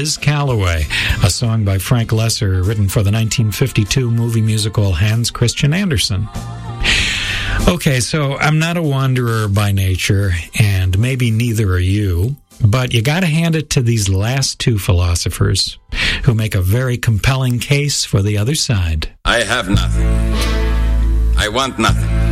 Liz Calloway, a song by Frank Lesser written for the 1952 movie musical Hans Christian Andersen. Okay, so I'm not a wanderer by nature, and maybe neither are you, but you gotta hand it to these last two philosophers who make a very compelling case for the other side. I have nothing. I want nothing.